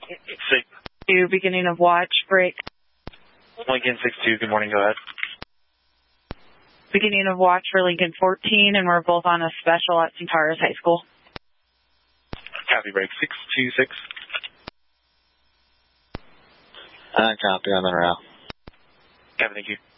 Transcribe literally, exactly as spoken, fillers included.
Six. Two, beginning of watch, break. Lincoln six two, good morning, go ahead. Beginning of watch for Lincoln fourteen, and we're both on a special at Centaurus High School. Copy, break six two six. I copy, I'm en route. Copy, thank you.